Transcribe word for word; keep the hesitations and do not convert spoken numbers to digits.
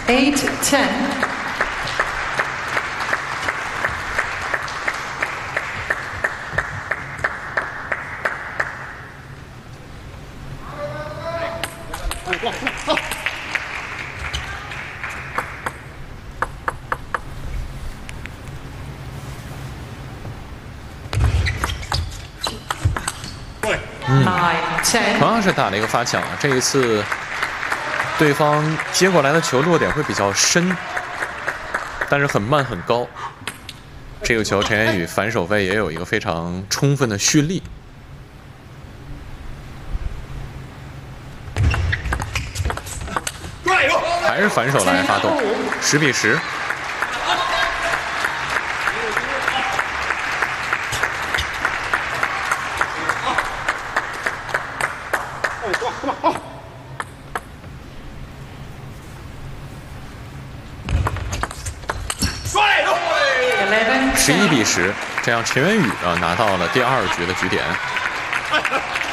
eight ten. Nine ten. 同样是打了一个发抢啊，这一次对方接过来的球落点会比较深，但是很慢很高。这个球陈妍宇反手位也有一个非常充分的蓄力。还是反手来发动，十比十。十一比十，这样陈妍宇啊拿到了第二局的局点。